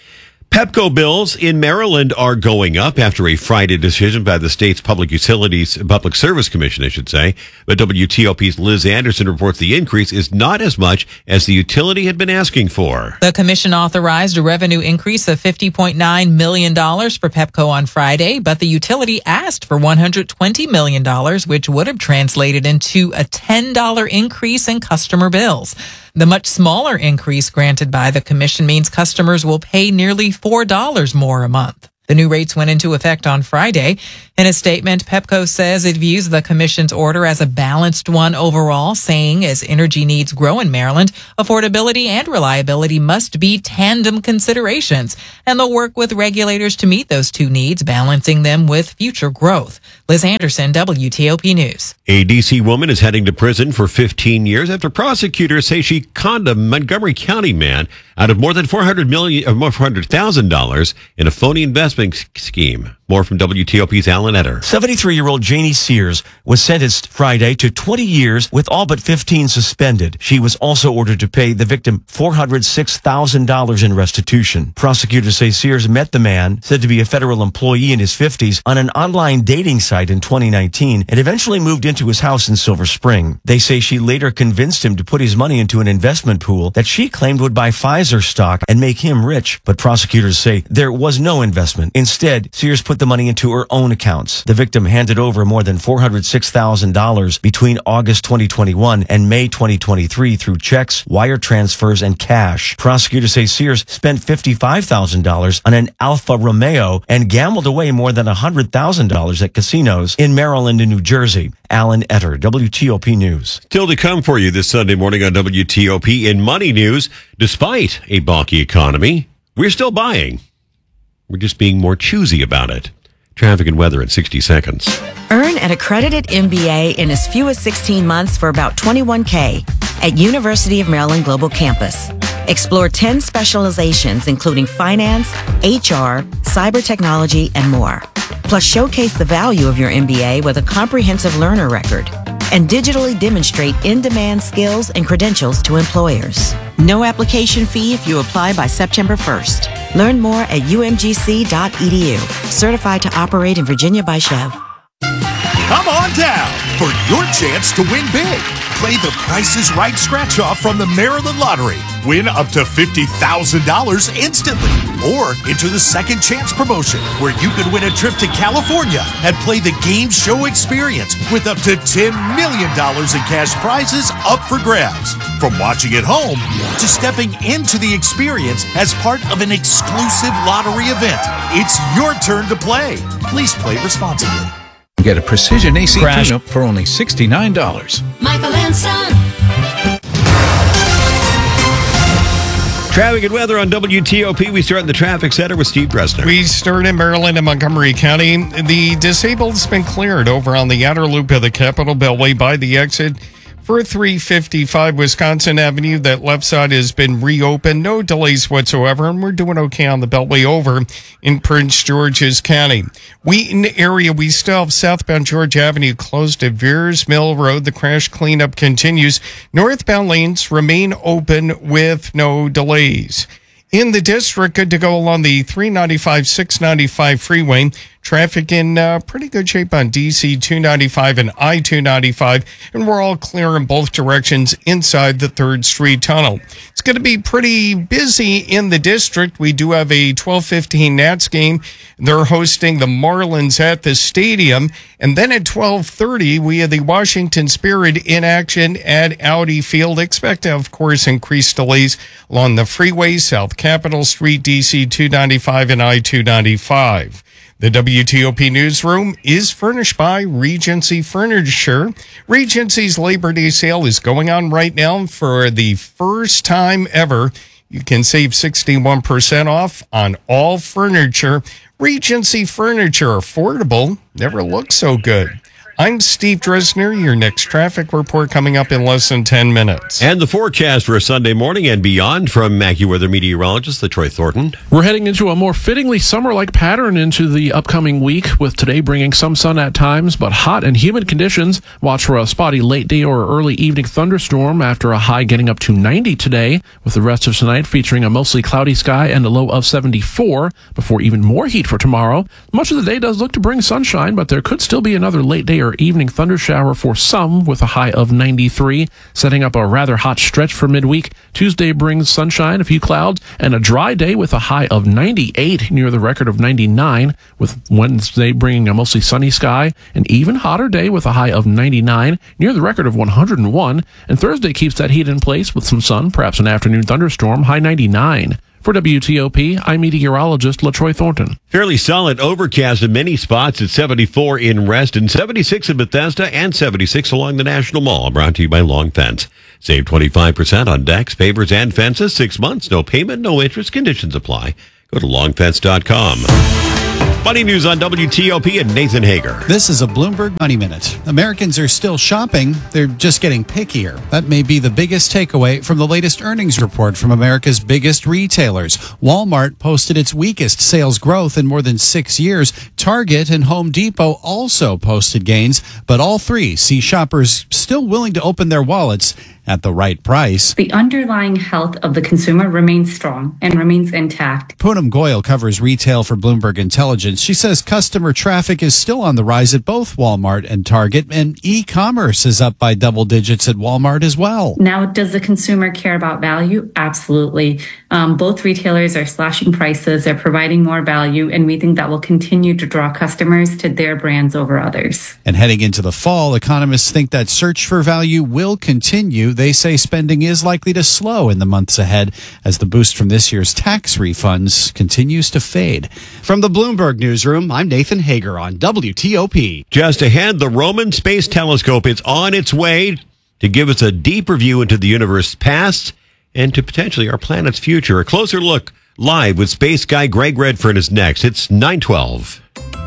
Pepco bills in Maryland are going up after a Friday decision by the state's Public Utilities Public Service Commission, I should say. But W T O P's Liz Anderson reports the increase is not as much as the utility had been asking for. The commission authorized a revenue increase of fifty point nine million dollars for Pepco on Friday, but the utility asked for one hundred twenty million dollars, which would have translated into a ten dollars increase in customer bills. The much smaller increase granted by the commission means customers will pay nearly four dollars more a month. The new rates went into effect on Friday. In a statement, Pepco says it views the commission's order as a balanced one overall, saying as energy needs grow in Maryland, affordability and reliability must be tandem considerations, and they'll work with regulators to meet those two needs, balancing them with future growth. Liz Anderson, W T O P News. A D C woman is heading to prison for fifteen years after prosecutors say she conned a Montgomery County man out of more than four hundred million dollars, or more four hundred thousand dollars in a phony investment scheme. More from W T O P's Alan Etter. seventy-three-year-old Janie Sears was sentenced Friday to twenty years with all but fifteen suspended. She was also ordered to pay the victim four hundred six thousand dollars in restitution. Prosecutors say Sears met the man, said to be a federal employee in his fifties, on an online dating site in twenty nineteen and eventually moved into his house in Silver Spring. They say she later convinced him to put his money into an investment pool that she claimed would buy Pfizer stock and make him rich. But prosecutors say there was no investment. Instead, Sears put the money into her own accounts. The victim handed over more than four hundred six thousand dollars between August twenty twenty-one and May twenty twenty-three through checks, wire transfers, and cash. Prosecutors say Sears spent fifty-five thousand dollars on an Alfa Romeo and gambled away more than one hundred thousand dollars at casinos in Maryland and New Jersey. Alan Etter, W T O P News. Still to come for you this Sunday morning on W T O P. In money news, despite a balky economy, we're still buying. We're just being more choosy about it. Traffic and weather in sixty seconds. Earn an accredited M B A in as few as sixteen months for about twenty-one thousand dollars at University of Maryland Global Campus. Explore ten specializations, including finance, H R, cyber technology, and more. Plus, showcase the value of your M B A with a comprehensive learner record and digitally demonstrate in-demand skills and credentials to employers. No application fee if you apply by September first. Learn more at U M G C dot E D U. Certified to operate in Virginia by Chev. Come on down for your chance to win big. Play the Price is Right scratch-off from the Maryland Lottery. Win up to fifty thousand dollars instantly. Or enter the Second Chance promotion, where you could win a trip to California and play the game show experience with up to ten million dollars in cash prizes up for grabs. From watching at home to stepping into the experience as part of an exclusive lottery event, it's your turn to play. Please play responsibly. Get a Precision A C Crash. tune-up for only sixty-nine dollars. Michael and Son. Traffic and weather on W T O P. We start in the traffic center with Steve Dresner. We start in Maryland and Montgomery County. The disabled's been cleared over on the outer loop of the Capitol Beltway by the exit for three fifty-five Wisconsin Avenue. That left side has been reopened. No delays whatsoever, and we're doing okay on the Beltway over in Prince George's County. Wheaton area, we still have southbound George Avenue closed at Veers Mill Road. The crash cleanup continues. Northbound lanes remain open with no delays. In the district, good to go along the three ninety-five, six ninety-five freeway. Traffic in uh, pretty good shape on D C two ninety-five and I two ninety-five, and we're all clear in both directions inside the third Street Tunnel. It's going to be pretty busy in the district. We do have a twelve fifteen Nats game. They're hosting the Marlins at the stadium. And then at twelve thirty, we have the Washington Spirit in action at Audi Field. Expect, of course, increased delays along the freeway, South Capitol Street, D C two ninety-five and I two ninety-five. The W T O P newsroom is furnished by Regency Furniture. Regency's Labor Day sale is going on right now for the first time ever. You can save sixty-one percent off on all furniture. Regency Furniture, affordable, never looked so good. I'm Steve Dresner. Your next traffic report coming up in less than ten minutes. And the forecast for a Sunday morning and beyond from AccuWeather meteorologist LaTroy Thornton. We're heading into a more fittingly summer-like pattern into the upcoming week, with today bringing some sun at times, but hot and humid conditions. Watch for a spotty late day or early evening thunderstorm after a high getting up to ninety today, with the rest of tonight featuring a mostly cloudy sky and a low of seventy-four, before even more heat for tomorrow. Much of the day does look to bring sunshine, but there could still be another late day or evening thundershower for some, with a high of ninety-three, setting up a rather hot stretch for midweek. Tuesday brings sunshine, a few clouds, and a dry day with a high of ninety-eight, near the record of ninety-nine, with Wednesday bringing a mostly sunny sky, an even hotter day with a high of ninety-nine, near the record of one hundred one, and Thursday keeps that heat in place with some sun, perhaps an afternoon thunderstorm, high ninety-nine. For W T O P, I'm meteorologist LaTroy Thornton. Fairly solid overcast in many spots at seventy-four in Reston, seventy-six in Bethesda, and seventy-six along the National Mall. Brought to you by Long Fence. Save twenty-five percent on decks, pavers, and fences. Six months, no payment, no interest. Conditions apply. Go to long fence dot com. Money news on W T O P and Nathan Hager. This is a Bloomberg Money Minute. Americans are still shopping. They're just getting pickier. That may be the biggest takeaway from the latest earnings report from America's biggest retailers. Walmart posted its weakest sales growth in more than six years. Target and Home Depot also posted gains, but all three see shoppers still willing to open their wallets at the right price. The underlying health of the consumer remains strong and remains intact. Poonam Goyal covers retail for Bloomberg Intelligence. She says customer traffic is still on the rise at both Walmart and Target, and e-commerce is up by double digits at Walmart as well. Now, does the consumer care about value? Absolutely. Um, both retailers are slashing prices, they're providing more value, and we think that will continue to draw customers to their brands over others. And heading into the fall, economists think that search for value will continue. They say spending is likely to slow in the months ahead as the boost from this year's tax refunds continues to fade. From the Bloomberg Newsroom, I'm Nathan Hager on W T O P. Just ahead, the Roman Space Telescope is on its way to give us a deeper view into the universe's past and to potentially our planet's future. A closer look live with space guy Greg Redfern is next. It's nine twelve.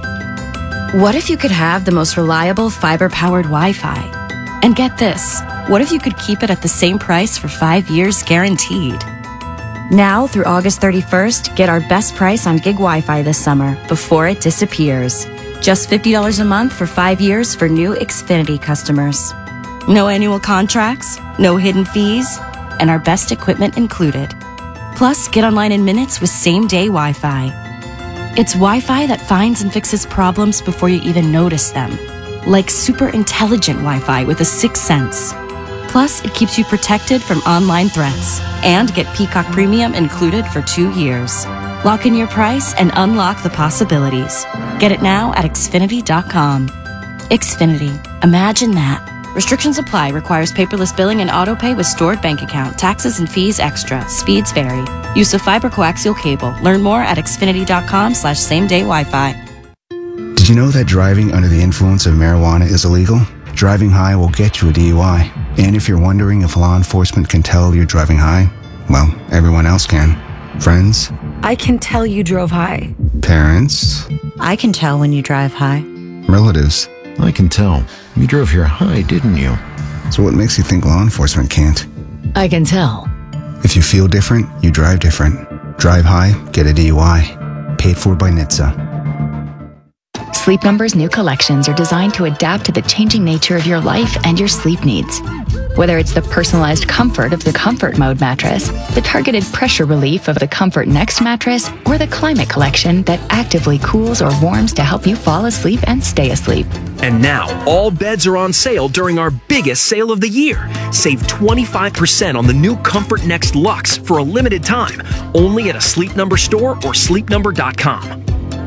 What if you could have the most reliable fiber-powered Wi-Fi? And get this, what if you could keep it at the same price for five years guaranteed? Now through August thirty-first, get our best price on gig Wi-Fi this summer before it disappears. Just fifty dollars a month for five years for new Xfinity customers. No annual contracts, no hidden fees, and our best equipment included. Plus, get online in minutes with same-day Wi-Fi. It's Wi-Fi that finds and fixes problems before you even notice them. Like super intelligent Wi-Fi with a sixth sense. Plus, it keeps you protected from online threats. And get Peacock Premium included for two years. Lock in your price and unlock the possibilities. Get it now at Xfinity dot com. Xfinity. Imagine that. Restrictions apply. Requires paperless billing and autopay with stored bank account. Taxes and fees extra. Speeds vary. Use of fiber coaxial cable. Learn more at Xfinity dot com slash same day Wi-Fi. Did you know that driving under the influence of marijuana is illegal? Driving high will get you a D U I. And if you're wondering if law enforcement can tell you're driving high, well, everyone else can. Friends? I can tell you drove high. Parents? I can tell when you drive high. Relatives? I can tell. You drove here high, didn't you? So what makes you think law enforcement can't? I can tell. If you feel different, you drive different. Drive high, get a D U I. Paid for by N H T S A. Sleep Number's new collections are designed to adapt to the changing nature of your life and your sleep needs. Whether it's the personalized comfort of the Comfort Mode mattress, the targeted pressure relief of the Comfort Next mattress, or the Climate Collection that actively cools or warms to help you fall asleep and stay asleep. And now, all beds are on sale during our biggest sale of the year. Save twenty-five percent on the new Comfort Next Luxe for a limited time, only at a Sleep Number store or sleep number dot com.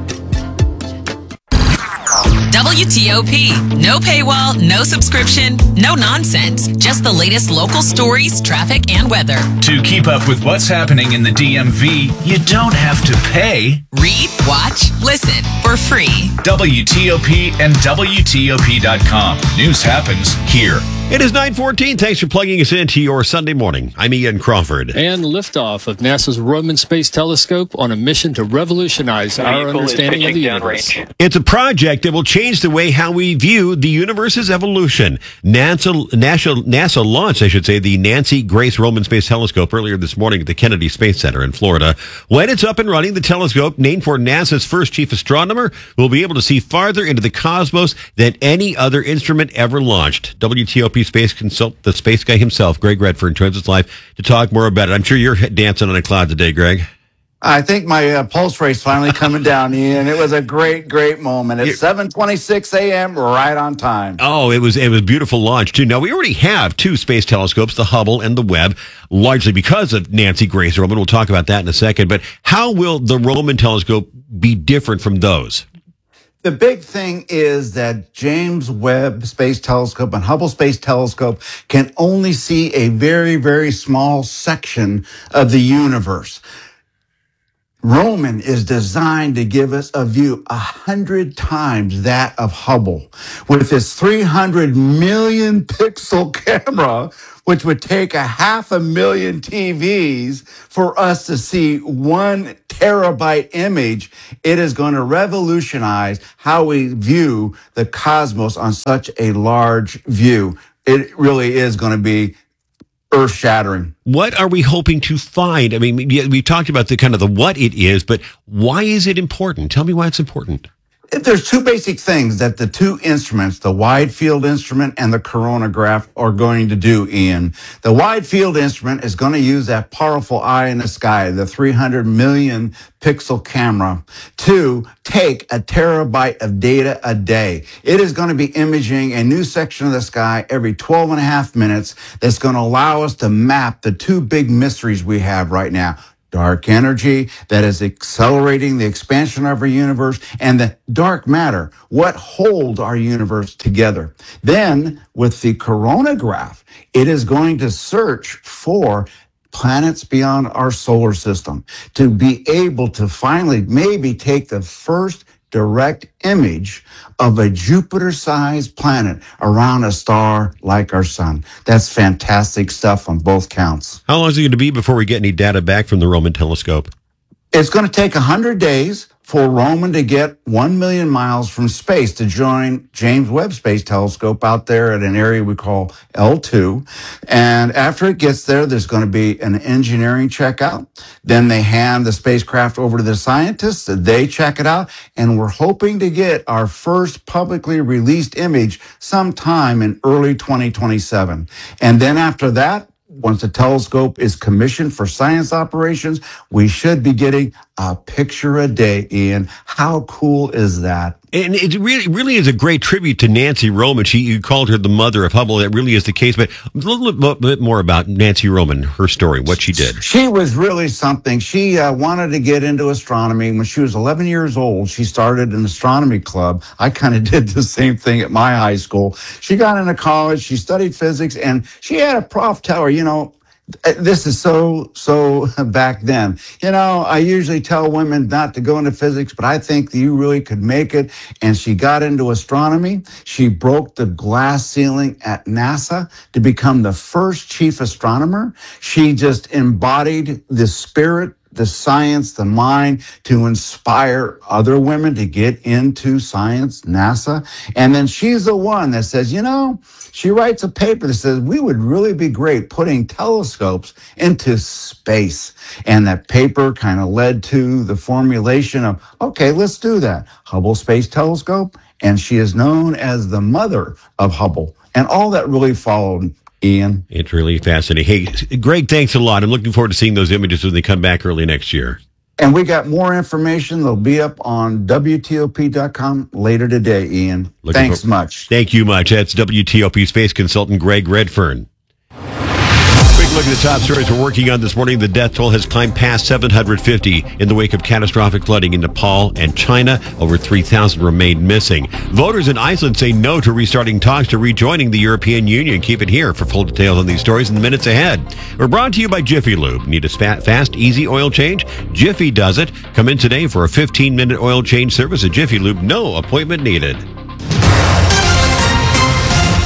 W T O P. No paywall, no subscription, no nonsense. Just the latest local stories, traffic, and weather. To keep up with what's happening in the D M V, you don't have to pay. Read, watch, listen for free. W T O P and W T O P dot com. News happens here. It is nine fourteen. Thanks for plugging us into your Sunday morning. I'm Ian Crawford. And liftoff of NASA's Roman Space Telescope on a mission to revolutionize our understanding of the universe. It's a project that will change the way how we view the universe's evolution. NASA, NASA, NASA launched, I should say, the Nancy Grace Roman Space Telescope earlier this morning at the Kennedy Space Center in Florida. When it's up and running, the telescope, named for NASA's first chief astronomer, will be able to see farther into the cosmos than any other instrument ever launched. W T O P space consult, the space guy himself, Greg Redfern, joins us live to talk more about it. I'm sure you're dancing on a cloud today, Greg. I think my uh, pulse rate's finally coming down, Ian. It was a great, great moment. It's seven twenty-six a.m., right on time. Oh, it was it was a beautiful launch, too. Now, we already have two space telescopes, the Hubble and the Webb, largely because of Nancy Grace Roman. We'll talk about that in a second. But how will the Roman telescope be different from those? The big thing is that James Webb Space Telescope and Hubble Space Telescope can only see a very, very small section of the universe. Roman is designed to give us a view a hundred times that of Hubble with its three hundred million pixel camera, which would take a half a million T Vs for us to see one terabyte image. It is going to revolutionize how we view the cosmos on such a large view. It really is going to be earth-shattering. What are we hoping to find? I mean, we've talked about the kind of the what it is, but why is it important? Tell me why it's important. There's two basic things that the two instruments, the wide field instrument and the coronagraph, are going to do, Ian. The wide field instrument is going to use that powerful eye in the sky, the three hundred million pixel camera, to take a terabyte of data a day. It is going to be imaging a new section of the sky every twelve and a half minutes that's going to allow us to map the two big mysteries we have right now. Dark energy that is accelerating the expansion of our universe, and the dark matter, what holds our universe together. Then, with the coronagraph, it is going to search for planets beyond our solar system to be able to finally maybe take the first direct image of a Jupiter-sized planet around a star like our sun. That's fantastic stuff on both counts. How long is it going to be before we get any data back from the Roman telescope? It's going to take one hundred days for Roman to get one million miles from space to join James Webb Space Telescope out there at an area we call L two. And after it gets there, there's going to be an engineering checkout. Then they hand the spacecraft over to the scientists. They check it out. And we're hoping to get our first publicly released image sometime in early twenty twenty-seven. And then after that, once the telescope is commissioned for science operations, we should be getting a picture a day, Ian. How cool is that? And it really, really is a great tribute to Nancy Roman. She, you called her the mother of Hubble. That really is the case. But a little bit more about Nancy Roman, her story, what she did. She was really something. She uh, wanted to get into astronomy. When she was eleven years old, she started an astronomy club. I kind of did the same thing at my high school. She got into college. She studied physics, and she had a prof tell her, you know, this is so, so back then. You know, I usually tell women not to go into physics, but I think that you really could make it. And she got into astronomy. She broke the glass ceiling at NASA to become the first chief astronomer. She just embodied the spirit, the science, the mind to inspire other women to get into science, NASA. And then she's the one that says, you know, she writes a paper that says we would really be great putting telescopes into space. And that paper kind of led to the formulation of, okay, let's do that. Hubble Space Telescope. And she is known as the mother of Hubble. And all that really followed, Ian. It's really fascinating. Hey, Greg, thanks a lot. I'm looking forward to seeing those images when they come back early next year. And we got more information. They'll be up on W T O P dot com later today, Ian. Looking Thanks for- much. Thank you much. That's W T O P space consultant Greg Redfern. Quick look at the top stories we're working on this morning. The death toll has climbed past seven hundred fifty in the wake of catastrophic flooding in Nepal and China. Over three thousand remain missing. Voters in Iceland say no to restarting talks to rejoining the European Union. Keep it here for full details on these stories in the minutes ahead. We're brought to you by Jiffy Lube. Need a fast, easy oil change? Jiffy does it. Come in today for a fifteen-minute oil change service at Jiffy Lube. No appointment needed.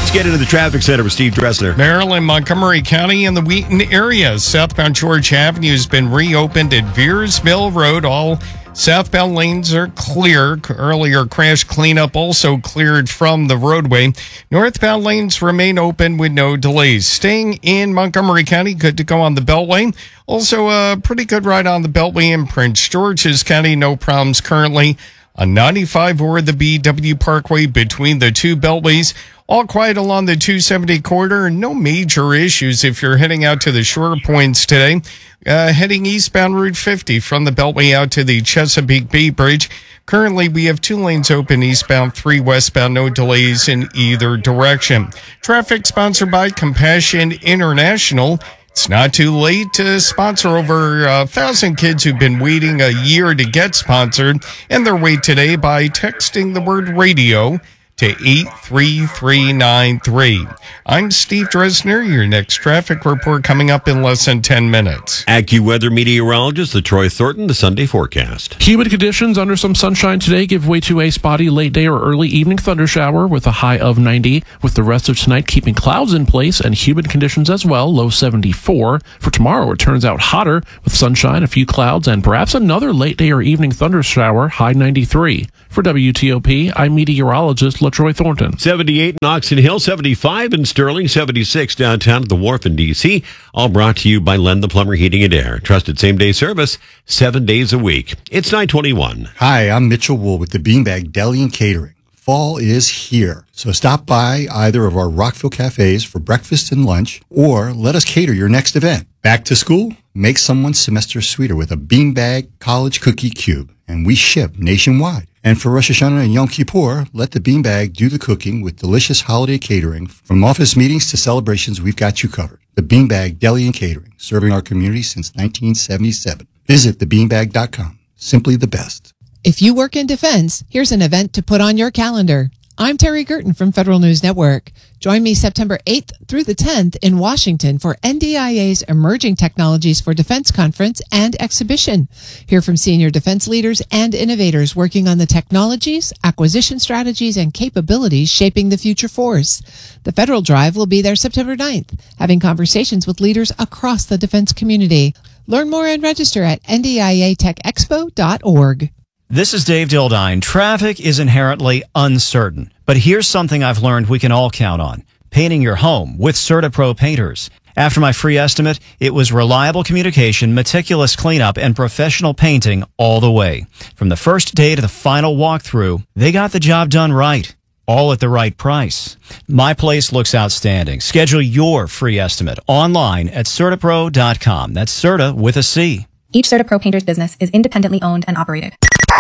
Let's get into the traffic center with Steve Dressner. Maryland, Montgomery County, and the Wheaton area. Southbound George Avenue has been reopened at Veers Mill Road. All southbound lanes are clear. Earlier crash cleanup also cleared from the roadway. Northbound lanes remain open with no delays. Staying in Montgomery County, good to go on the Beltway. Also a pretty good ride on the Beltway in Prince George's County. No problems currently on ninety-five or the B W Parkway between the two beltways. All quiet along the two seventy corridor. No major issues if you're heading out to the shore points today. Uh, heading eastbound Route fifty from the Beltway out to the Chesapeake Bay Bridge. Currently, we have two lanes open eastbound, three westbound, no delays in either direction. Traffic sponsored by Compassion International. It's not too late to sponsor over a thousand kids who've been waiting a year to get sponsored, and their wait today by texting the word radio to eight three three nine three. I'm Steve Dressner. Your next traffic report coming up in less than ten minutes. AccuWeather meteorologist LaTroy Thornton, the Sunday forecast. Humid conditions under some sunshine today give way to a spotty late day or early evening thundershower with a high of ninety, with the rest of tonight keeping clouds in place and humid conditions as well, low seventy-four. For tomorrow, it turns out hotter with sunshine, a few clouds, and perhaps another late day or evening thundershower, high ninety-three. For W T O P, I'm meteorologist LaTroy Thornton. seventy-eight in Oxon Hill, seventy-five in Sterling, seventy-six downtown at the Wharf in D C. All brought to you by Len the Plumber Heating and Air. Trusted same-day service, seven days a week. It's nine twenty-one. Hi, I'm Mitchell Wool with the Beanbag Deli and Catering. Fall is here, so stop by either of our Rockville cafes for breakfast and lunch, or let us cater your next event. Back to school? Make someone's semester sweeter with a Beanbag College Cookie Cube, and we ship nationwide. And for Rosh Hashanah and Yom Kippur, let the Beanbag do the cooking with delicious holiday catering. From office meetings to celebrations, we've got you covered. The Beanbag Deli and Catering, serving our community since nineteen seventy-seven. Visit the beanbag dot com. Simply the best. If you work in defense, here's an event to put on your calendar. I'm Terry Gerton from Federal News Network. Join me September eighth through the tenth in Washington for N D I A's Emerging Technologies for Defense Conference and Exhibition. Hear from senior defense leaders and innovators working on the technologies, acquisition strategies, and capabilities shaping the future force. The Federal Drive will be there September ninth, having conversations with leaders across the defense community. Learn more and register at N D I A tech expo dot org. This is Dave Dildine. Traffic is inherently uncertain, but here's something I've learned we can all count on. Painting your home with CertaPro painters. After my free estimate, it was reliable communication, meticulous cleanup, and professional painting all the way. From the first day to the final walkthrough, they got the job done right. All at the right price. My place looks outstanding. Schedule your free estimate online at CertaPro dot com. That's Certa with a C. Each CertaPro painter's business is independently owned and operated.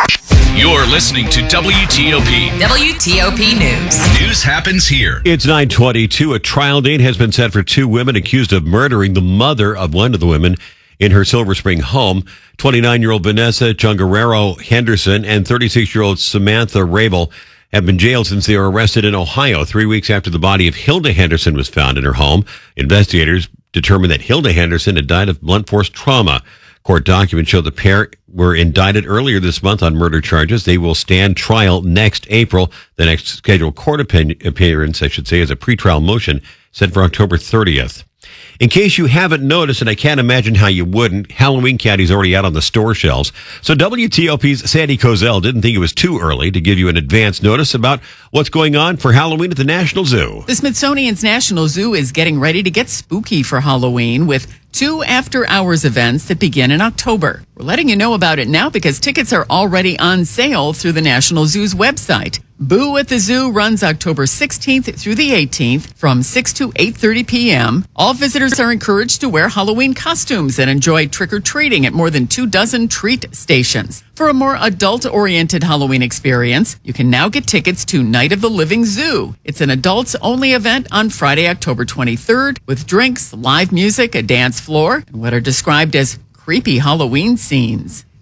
You're listening to W T O P. W T O P News. News happens here. It's nine twenty-two. A trial date has been set for two women accused of murdering the mother of one of the women in her Silver Spring home. twenty-nine-year-old Vanessa Chungarero Henderson and thirty-six-year-old Samantha Rabel have been jailed since they were arrested in Ohio three weeks after the body of Hilda Henderson was found in her home. Investigators determined that Hilda Henderson had died of blunt force trauma. Court documents show the pair were indicted earlier this month on murder charges. They will stand trial next April. The next scheduled court appearance, I should say, is a pretrial motion set for October thirtieth. In case you haven't noticed, and I can't imagine how you wouldn't, Halloween candy's already out on the store shelves. So W T O P's Sandy Kozel didn't think it was too early to give you an advance notice about what's going on for Halloween at the National Zoo. The Smithsonian's National Zoo is getting ready to get spooky for Halloween with two after-hours events that begin in October. We're letting you know about it now because tickets are already on sale through the National Zoo's website. Boo at the Zoo runs October sixteenth through the eighteenth from six to eight thirty p.m. All visitors are encouraged to wear Halloween costumes and enjoy trick-or-treating at more than two dozen treat stations. For a more adult-oriented Halloween experience, you can now get tickets to Night of the Living Zoo. It's an adults-only event on Friday, October twenty-third, with drinks, live music, a dance floor, and what are described as creepy Halloween scenes.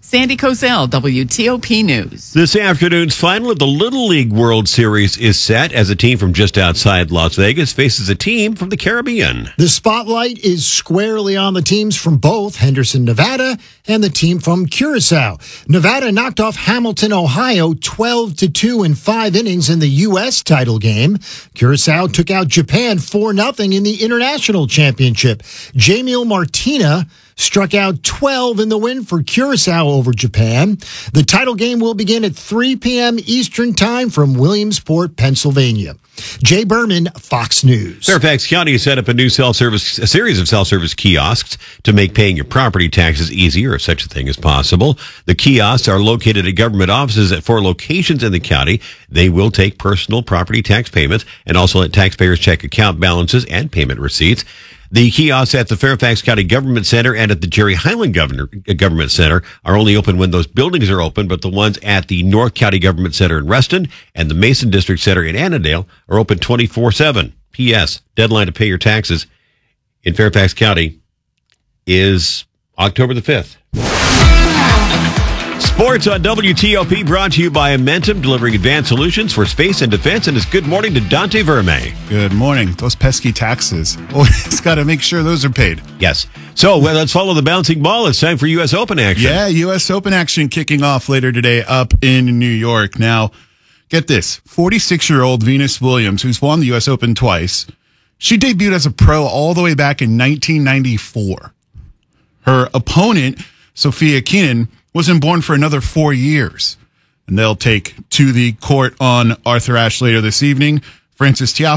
Sandy Kozel, W T O P News. This afternoon's final of the Little League World Series is set as a team from just outside Las Vegas faces a team from the Caribbean. The spotlight is squarely on the teams from both Henderson, Nevada, and the team from Curacao. Nevada knocked off Hamilton, Ohio, twelve to two in five innings in the U S title game. Curacao took out Japan four nothing in the International Championship. Jamiel Martina struck out twelve in the win for Curacao over Japan. The title game will begin at three p.m. Eastern Time from Williamsport, Pennsylvania. Jay Berman, Fox News. Fairfax County has set up a new self-service, a series of self-service kiosks to make paying your property taxes easier, if such a thing is possible. The kiosks are located at government offices at four locations in the county. They will take personal property tax payments and also let taxpayers check account balances and payment receipts. The kiosks at the Fairfax County Government Center and at the Jerry Highland Governor, Government Center are only open when those buildings are open, but the ones at the North County Government Center in Reston and the Mason District Center in Annandale are open twenty-four seven. P S. Deadline to pay your taxes in Fairfax County is October the fifth. Sports on W T O P brought to you by Amentum, delivering advanced solutions for space and defense. And it's good morning to Dante Verme. Good morning. Those pesky taxes. Always got to make sure those are paid. Yes. So well, let's follow the bouncing ball. It's time for U S Open action. Yeah, U S Open action kicking off later today up in New York. Now, get this. forty-six-year-old Venus Williams, who's won the U S Open twice, she debuted as a pro all the way back in nineteen ninety-four. Her opponent, Sophia Kenin, wasn't born for another four years. And they'll take to the court on Arthur Ashe later this evening. Frances Tiafoe